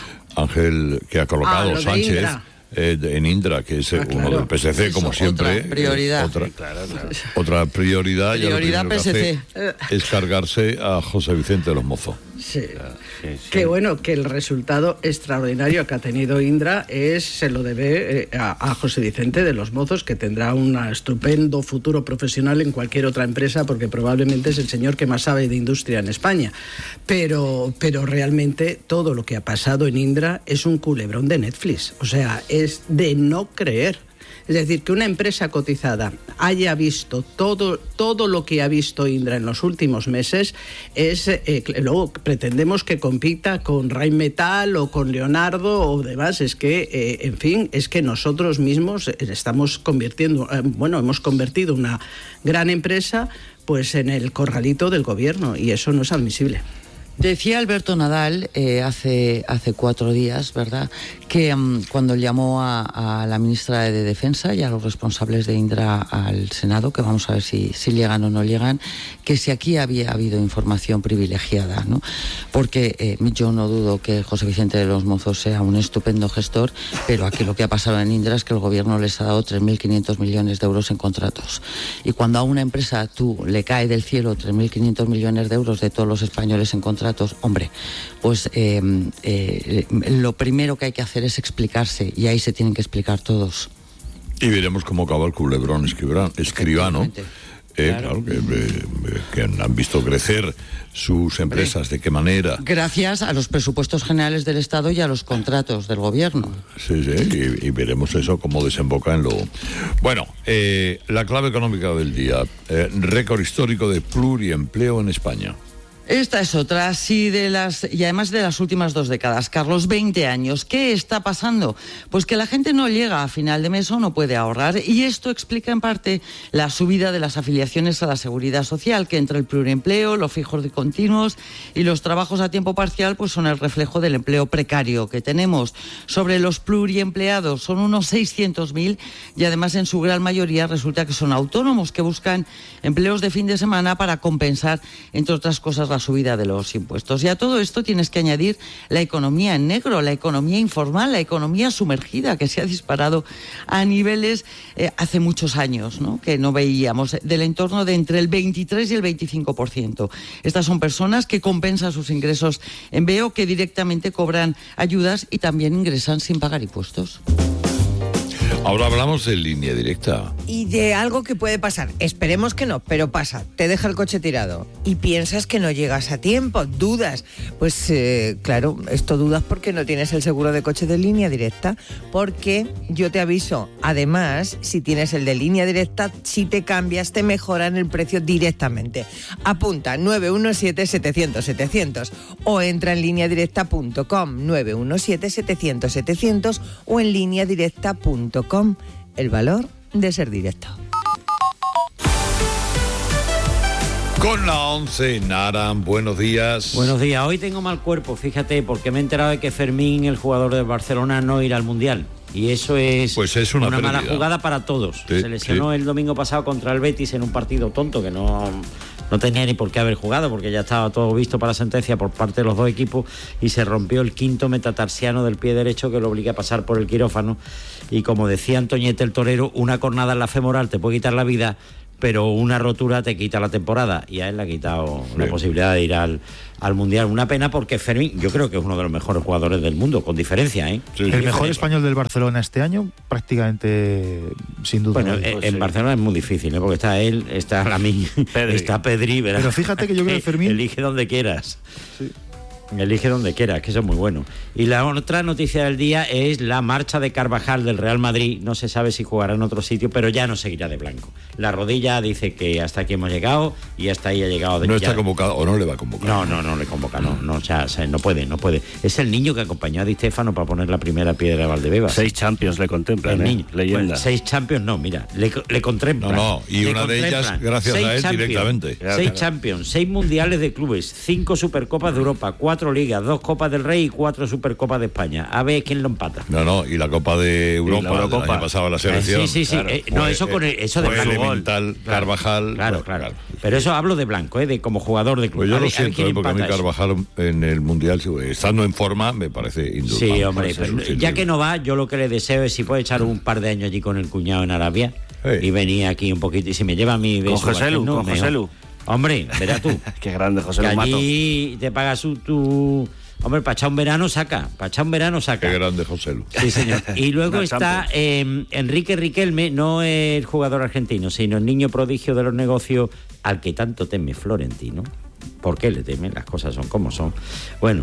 Ángel, que ha colocado ah, Sánchez eh, en Indra, que es ah, uno claro. del P S C, como Eso, siempre. Otra prioridad. Eh, otra, sí, claro, claro. otra prioridad. Prioridad P S C. Que es cargarse a José Vicente de los Mozos. Sí. Sí, sí. Que bueno, que el resultado extraordinario que ha tenido Indra es se lo debe eh, a, a José Vicente de los Mozos, que tendrá un estupendo futuro profesional en cualquier otra empresa, porque probablemente es el señor que más sabe de industria en España. Pero, pero realmente todo lo que ha pasado en Indra es un culebrón de Netflix. O sea, es de no creer. Es decir, que una empresa cotizada haya visto todo, todo lo que ha visto Indra en los últimos meses, es eh, luego pretendemos que compita con Rheinmetall o con Leonardo o demás. Es que, eh, en fin, es que nosotros mismos estamos convirtiendo, eh, bueno, hemos convertido una gran empresa pues en el corralito del gobierno, y eso no es admisible. Decía Alberto Nadal eh, hace, hace cuatro días, ¿verdad?, que um, cuando llamó a, a la ministra de Defensa y a los responsables de Indra al Senado, que vamos a ver si, si llegan o no llegan, que si aquí había habido información privilegiada, ¿no? Porque eh, yo no dudo que José Vicente de los Mozos sea un estupendo gestor, pero aquí lo que ha pasado en Indra es que el gobierno les ha dado tres mil quinientos millones de euros en contratos. Y cuando a una empresa tú le cae del cielo tres mil quinientos millones de euros de todos los españoles en contratos, hombre, pues eh, eh, lo primero que hay que hacer es explicarse, y ahí se tienen que explicar todos. Y veremos cómo acaba el culebrón escribano. Eh, claro, claro que, eh, que han visto crecer sus empresas, ¿de qué manera? Gracias a los presupuestos generales del Estado y a los contratos del gobierno. Sí, sí, y, y veremos eso cómo desemboca en lo... Bueno, eh, la clave económica del día, eh, récord histórico de pluriempleo en España. Esta es otra, sí, de las, y además de las últimas dos décadas. Carlos, veinte años. ¿Qué está pasando? Pues que la gente no llega a final de mes o no puede ahorrar, y esto explica en parte la subida de las afiliaciones a la Seguridad Social, que entre el pluriempleo, los fijos de continuos y los trabajos a tiempo parcial, pues son el reflejo del empleo precario que tenemos. Sobre los pluriempleados son unos seiscientos mil, y además en su gran mayoría resulta que son autónomos que buscan empleos de fin de semana para compensar, entre otras cosas, la subida de los impuestos. Y a todo esto tienes que añadir la economía en negro, la economía informal, la economía sumergida, que se ha disparado a niveles eh, hace muchos años, ¿no?, que no veíamos, del entorno de entre el veintitrés y el veinticinco por ciento. Estas son personas que compensan sus ingresos en B E O, que directamente cobran ayudas y también ingresan sin pagar impuestos. Ahora hablamos de línea directa. Y de algo que puede pasar. Esperemos que no, pero pasa. Te deja el coche tirado y piensas que no llegas a tiempo. Dudas. Pues eh, claro, esto dudas porque no tienes el seguro de coche de línea directa. Porque yo te aviso, además, si tienes el de línea directa, si te cambias, te mejoran el precio directamente. Apunta nueve uno siete, setecientos, setecientos o entra en línea directa punto com, nueve uno siete, setecientos, setecientos o en línea directa punto com. El valor de ser directo. Con la once, Naran, buenos días. Buenos días. Hoy tengo mal cuerpo, fíjate, porque me he enterado de que Fermín, el jugador del Barcelona, no irá al Mundial. Y eso es, pues es una, una mala pérdida. jugada para todos. Sí, Se lesionó sí. el domingo pasado contra el Betis en un partido tonto que no, no tenía ni por qué haber jugado, porque ya estaba todo visto para sentencia por parte de los dos equipos, y se rompió el quinto metatarsiano del pie derecho que lo obliga a pasar por el quirófano. Y como decía Antoñete el torero, una cornada en la femoral te puede quitar la vida, pero una rotura te quita la temporada, y a él le ha quitado la posibilidad de ir al, al Mundial. Una pena, porque Fermín, yo creo que es uno de los mejores jugadores del mundo, con diferencia, ¿eh? Sí, el sí, mejor sí. español del Barcelona este año, prácticamente, sin duda. Bueno, en, en Barcelona es muy difícil, ¿eh? Porque está él, está Lamine, está Pedri, ¿verdad? Pero fíjate que yo creo que Fermín... Elige donde quieras. Sí. Elige donde quieras, que eso es muy bueno. Y la otra noticia del día es la marcha de Carvajal del Real Madrid. No se sabe si jugará en otro sitio, pero ya no seguirá de blanco. La rodilla dice que hasta aquí hemos llegado y hasta ahí ha llegado. De ¿No ya... está convocado o no le va a convocar? No, no, no le convoca, no, no, o sea, o sea, no puede, no puede. Es el niño que acompañó a Di Stéfano para poner la primera piedra de Valdebebas. Seis Champions le contemplan, el ¿eh? niño. Leyenda. Bueno, seis Champions, no, mira, le, le contemplan. No, no, y le una de ellas contemplan. gracias Seis a él Champions, directamente. Seis Claro, claro. Champions, seis mundiales de clubes, cinco Supercopas de Europa, cuatro ligas, dos Copas del Rey y cuatro Supercopas de España. A ver quién lo empata. No, no, y la Copa de Europa, la Eurocopa. del año pasado la selección. Eh, sí, sí, sí. Claro. Eh, no, Fue, eso con el, eso de fue blanco. elemental, Claro, Carvajal. Claro, claro, claro. Pero eso hablo de blanco, ¿eh? De como jugador de club. Pues yo A lo ver- a ver siento, quién ¿eh? Porque a mí empata eso. Carvajal en el Mundial, estando en forma, me parece indudable. Sí, hombre, pero ya que no va, yo lo que le deseo es si puede echar un par de años allí con el cuñado en Arabia y venir aquí un poquito, y si me lleva a mí de Con su José Lu, barquero, con mejor. José Lu. Hombre, verás tú. Qué grande, José que Lu Mato. allí te pagas su, tu... Hombre, para echar un verano saca, para echar un verano saca. Qué grande José Lu. Sí, señor. Y luego Una está eh, Enrique Riquelme, no el jugador argentino, sino el niño prodigio de los negocios al que tanto teme Florentino. ¿Por qué le temen? Las cosas son como son. Bueno,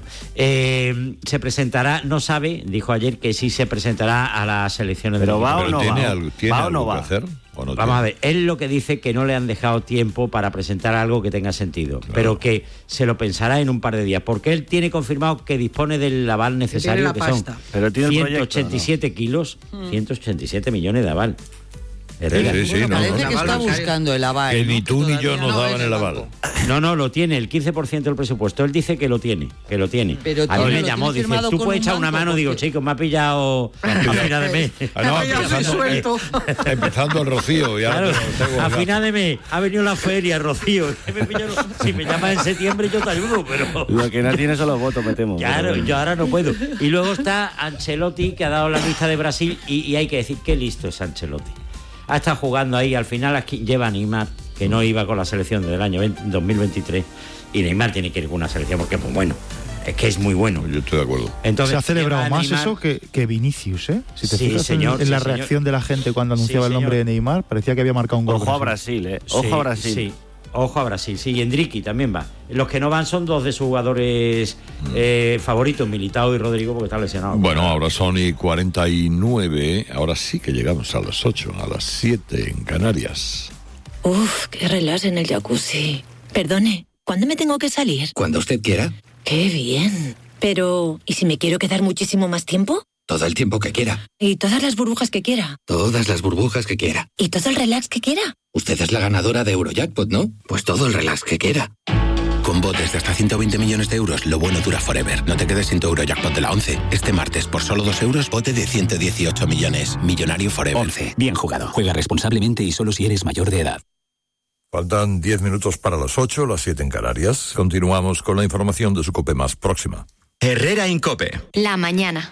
eh, se presentará, no sabe, dijo ayer que sí se presentará a las elecciones Pero del va equipo. o no ¿Tiene va? algo, tiene ¿Va o no algo va? que hacer? ¿O no Vamos tiene? a ver, él lo que dice que no le han dejado tiempo para presentar algo que tenga sentido, pero que se lo pensará en un par de días, porque él tiene confirmado que dispone del aval necesario, la que, pasta. son Pero tiene el ciento ochenta y siete kilos, ciento ochenta y siete millones de aval. Herrera. Sí, sí, sí, no, Parece no. que está buscando el aval. Que ¿no? ni tú ni yo todavía nos no daban es el del aval. banco. No, no, lo tiene, el quince por ciento del presupuesto. Él dice que lo tiene, que lo tiene. Pero a tú mí me lo llamó, tienes dice, firmado tú con puedes un echar una banco, mano, digo, porque- chico, me ha pillado a final de mes. Ah, no, empezando, empezando el Rocío. Y ahora Claro, tengo- tengo- a final de mes ha venido la feria, Rocío. Que me pilló- si me llamas en septiembre yo te ayudo, pero... Lo que no tiene son los votos, me temo. Claro, Pero- yo ahora no puedo. Y luego está Ancelotti, que ha dado la lista de Brasil, y, y hay que decir qué listo es Ancelotti. Ha estado jugando ahí, al final aquí lleva a Neymar, que no iba con la selección del año veinte dos mil veintitrés, y Neymar tiene que ir con una selección porque es muy bueno, es que es muy bueno. Yo estoy de acuerdo. Entonces, se ha celebrado lleva a más Neymar- eso que, que Vinicius, ¿eh? Si te Sí, fijas en- señor, en, la sí, señor. reacción de la gente cuando anunciaba Sí, el nombre señor. de Neymar, parecía que había marcado un gol. Ojo a Brasil, ¿eh? Ojo Sí, a Brasil. Sí. Ojo a Brasil, sí, y Endricky también va. Los que no van son dos de sus jugadores eh, favoritos, Militao y Rodrigo, porque están lesionados. Bueno, ahora son y cuarenta y nueve. Ahora sí que llegamos a las ocho, a las siete en Canarias. Uf, qué relax en el jacuzzi. Perdone, ¿cuándo me tengo que salir? Cuando usted quiera, Qué bien. Pero, ¿y si me quiero quedar muchísimo más tiempo? todo el tiempo que quiera, ¿Y todas las burbujas que quiera? todas las burbujas que quiera. ¿Y todo el relax que quiera? Usted es la ganadora de Eurojackpot, ¿no? Pues todo el relax que quiera. Con botes de hasta ciento veinte millones de euros, lo bueno dura forever. No te quedes sin tu Eurojackpot de la once. Este martes, por solo dos euros, bote de ciento dieciocho millones. Millonario forever. once. Bien jugado. Juega responsablemente y solo si eres mayor de edad. Faltan diez minutos para las ocho, las siete en Canarias. Continuamos con la información de su COPE más próxima. Herrera Incope. La mañana.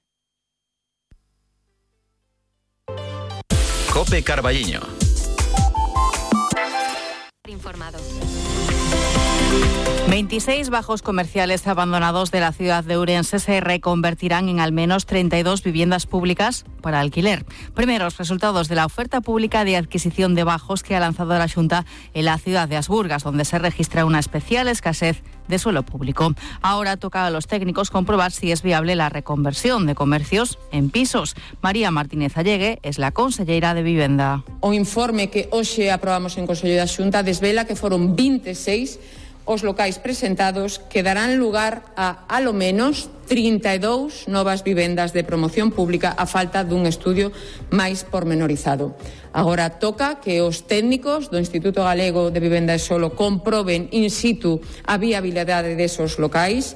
Cope Carballiño. Informado. veintiséis bajos comerciales abandonados de la ciudad de Ourense se reconvertirán en al menos treinta y dos viviendas públicas para alquiler. Primeros resultados de la oferta pública de adquisición de bajos que ha lanzado la Xunta en la ciudad de Asburgas, donde se registra una especial escasez de suelo público. Ahora toca a los técnicos comprobar si es viable la reconversión de comercios en pisos. María Martínez Allegue es la conselleira de Vivenda. O informe que hoxe aprobamos en Consello da Xunta desvela que foron veintiséis os locais presentados que darán lugar a, a lo menos, trinta e dous novas vivendas de promoción pública a falta dun estudio máis pormenorizado. Agora toca que os técnicos do Instituto Galego de Vivenda e Solo comproben in situ a viabilidade desos locais.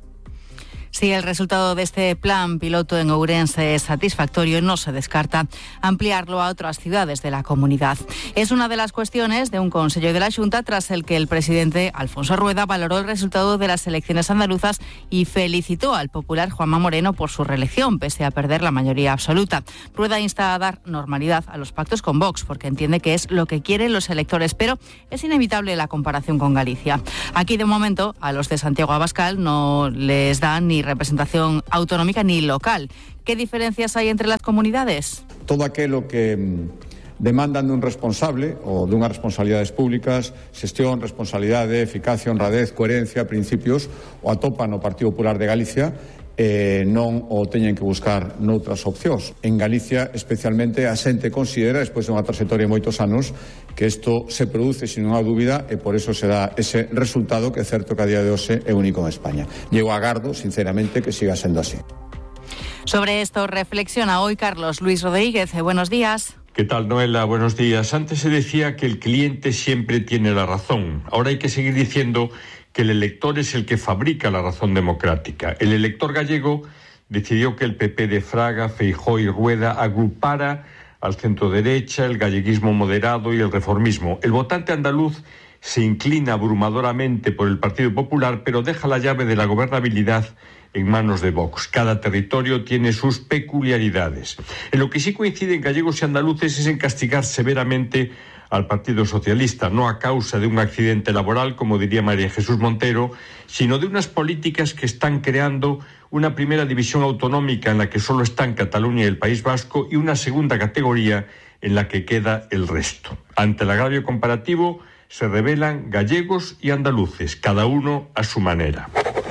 Si el resultado de este plan piloto en Ourense es satisfactorio, no se descarta ampliarlo a otras ciudades de la comunidad. Es una de las cuestiones de un Consello de la Xunta tras el que el presidente Alfonso Rueda valoró el resultado de las elecciones andaluzas y felicitó al popular Juanma Moreno por su reelección, pese a perder la mayoría absoluta. Rueda insta a dar normalidad a los pactos con Vox, porque entiende que es lo que quieren los electores, pero es inevitable la comparación con Galicia. Aquí, de momento, a los de Santiago Abascal no les dan ni representación autonómica ni local. ¿Qué diferencias hay entre las comunidades? Todo aquello que demandan dun responsable ou dunhas responsabilidades públicas, xestión, responsabilidade, eficacia, honradez, coherencia, principios, o atopan o Partido Popular de Galicia, eh, non o teñen que buscar noutras opcións. En Galicia, especialmente, a xente considera, despois de unha trayectoria de moitos anos, que isto se produce sin unha dúbida e por eso se dá ese resultado que é certo que a día de hoxe é único en España. Llego agardo, sinceramente, que siga sendo así. Sobre esto reflexiona hoy Carlos Luis Rodríguez. Buenos días. ¿Qué tal, Noela? Buenos días. Antes se decía que el cliente siempre tiene la razón. Ahora hay que seguir diciendo que el elector es el que fabrica la razón democrática. El elector gallego decidió que el P P de Fraga, Feijóo y Rueda agrupara al centro-derecha, el galleguismo moderado y el reformismo. El votante andaluz se inclina abrumadoramente por el Partido Popular, pero deja la llave de la gobernabilidad en manos de Vox. Cada territorio tiene sus peculiaridades. En lo que sí coinciden gallegos y andaluces es en castigar severamente al Partido Socialista, no a causa de un accidente laboral, como diría María Jesús Montero, sino de unas políticas que están creando una primera división autonómica en la que solo están Cataluña y el País Vasco y una segunda categoría en la que queda el resto. Ante el agravio comparativo se rebelan gallegos y andaluces, cada uno a su manera.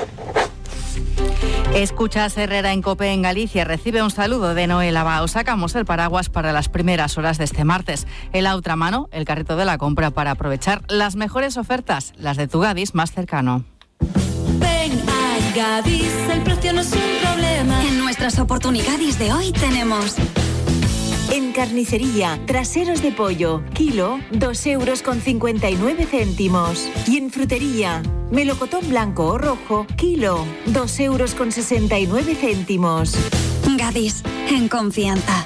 Escuchas Herrera en COPE en Galicia. Recibe un saludo de Noel Abao. Sacamos el paraguas para las primeras horas de este martes. En la otra mano, el carrito de la compra para aprovechar las mejores ofertas, las de tu Gadis más cercano. Ven a Gadis, el precio no es un problema. En nuestras oportunidades de hoy tenemos... En carnicería, traseros de pollo, kilo, dos euros con cincuenta y nueve céntimos. Y en frutería, melocotón blanco o rojo, kilo, dos euros con sesenta y nueve céntimos. Gadis, en confianza.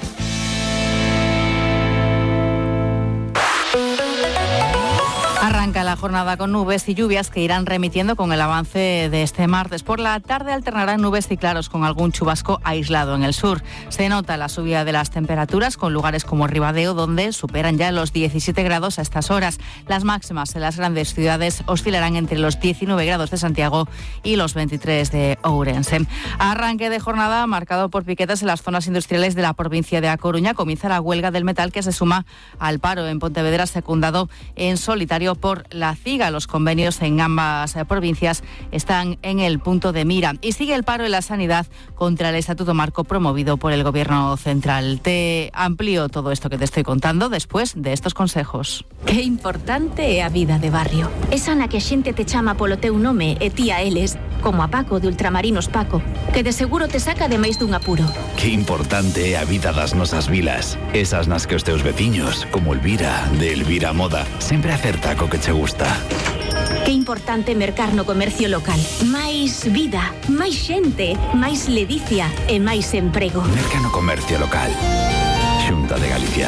Arranca la jornada con nubes y lluvias que irán remitiendo con el avance de este martes. Por la tarde alternarán nubes y claros con algún chubasco aislado en el sur. Se nota la subida de las temperaturas con lugares como Ribadeo, donde superan ya los diecisiete grados a estas horas. Las máximas en las grandes ciudades oscilarán entre los diecinueve grados de Santiago y los veintitrés de Ourense. Arranque de jornada marcado por piquetes en las zonas industriales de la provincia de A Coruña. Comienza la huelga del metal que se suma al paro en Pontevedra, secundado en solitario por la CIGA. Los convenios en ambas provincias están en el punto de mira. Y sigue el paro en la sanidad contra el Estatuto Marco promovido por el Gobierno Central. Te amplío todo esto que te estoy contando después de estos consejos. Qué importante é a vida de barrio. Esa na que a xente te chama polo teu nome e ti a eles, como a Paco de Ultramarinos Paco, que de seguro te saca de máis dun apuro. Qué importante é a vida das nosas vilas. Esas nas que os teus veciños, como Elvira, de Elvira Moda, sempre acerta co que che gusta. Qué importante mercar no comercio local. Máis vida, máis xente, máis ledicia e máis emprego. Merca no comercio local. Xunta de Galicia.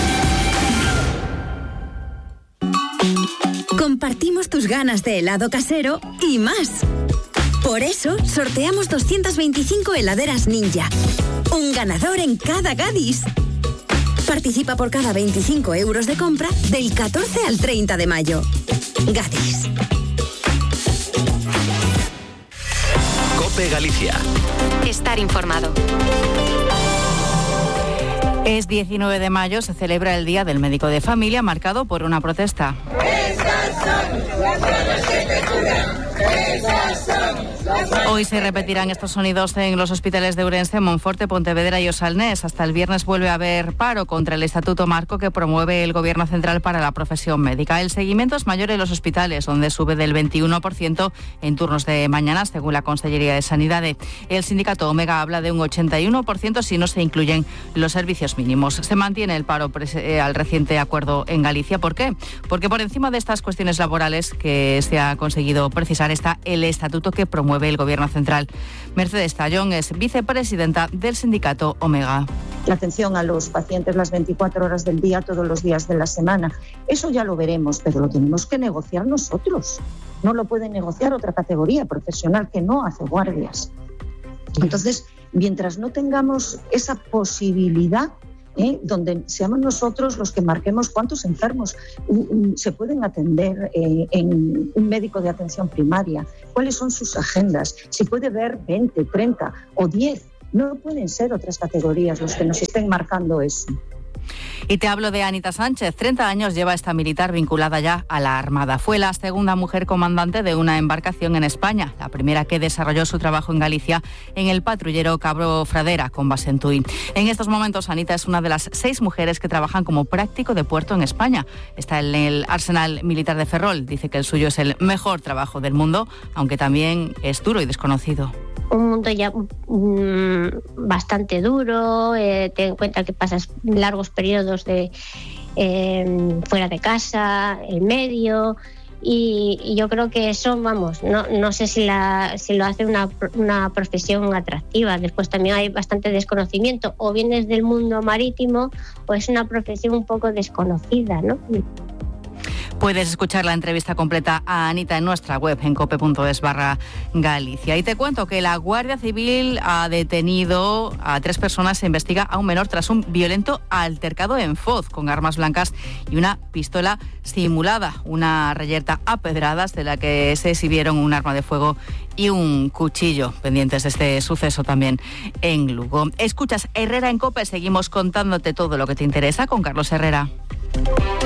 Compartimos tus ganas de helado casero y más. Por eso, sorteamos doscientas veinticinco heladeras Ninja. Un ganador en cada Gadis. Participa por cada veinticinco euros de compra del catorce al treinta de mayo. Gadis. COPE Galicia. Estar informado. Es diecinueve de mayo, se celebra el Día del Médico de Familia, marcado por una protesta. Esas son las manos que te curan. Esas son las manos. Hoy se repetirán estos sonidos en los hospitales de Ourense, Monforte, Pontevedra y Osalnés. Hasta el viernes vuelve a haber paro contra el Estatuto Marco que promueve el Gobierno Central para la profesión médica. El seguimiento es mayor en los hospitales, donde sube del veintiuno por ciento en turnos de mañana, según la Consellería de Sanidad. El sindicato Omega habla de un ochenta y uno por ciento si no se incluyen los servicios mínimos. Se mantiene el paro eh, al reciente acuerdo en Galicia. ¿Por qué? Porque por encima de estas cuestiones laborales que se ha conseguido precisar está el estatuto que promueve el Gobierno Central. Mercedes Tallón es vicepresidenta del sindicato Omega. La atención a los pacientes las veinticuatro horas del día, todos los días de la semana. Eso ya lo veremos, pero lo tenemos que negociar nosotros. No lo puede negociar otra categoría profesional que no hace guardias. Entonces, mientras no tengamos esa posibilidad, ¿eh? donde seamos nosotros los que marquemos cuántos enfermos uh, uh, se pueden atender eh, en un médico de atención primaria, cuáles son sus agendas, si puede ver veinte, treinta o diez. No pueden ser otras categorías los que nos estén marcando eso. Y te hablo de Anita Sánchez. treinta años lleva esta militar vinculada ya a la Armada. Fue la segunda mujer comandante de una embarcación en España, la primera que desarrolló su trabajo en Galicia en el patrullero Cabro Fradera, con base en Tui. En estos momentos, Anita es una de las seis mujeres que trabajan como práctico de puerto en España. Está en el Arsenal Militar de Ferrol. Dice que el suyo es el mejor trabajo del mundo, aunque también es duro y desconocido. Un mundo ya mmm, bastante duro, eh, ten en cuenta que pasas largos periodos de eh, fuera de casa, el medio, y, y yo creo que eso, vamos, no, no sé si, la, si lo hace una, una profesión atractiva. Después también hay bastante desconocimiento, o vienes del mundo marítimo o es una profesión un poco desconocida, ¿no? Puedes escuchar la entrevista completa a Anita en nuestra web, en cope.es barra Galicia. Y te cuento que la Guardia Civil ha detenido a tres personas. Se investiga a un menor tras un violento altercado en Foz con armas blancas y una pistola simulada. Una reyerta a pedradas de la que se exhibieron un arma de fuego y un cuchillo. Pendientes de este suceso también en Lugo. Escuchas Herrera en Cope. Seguimos contándote todo lo que te interesa con Carlos Herrera.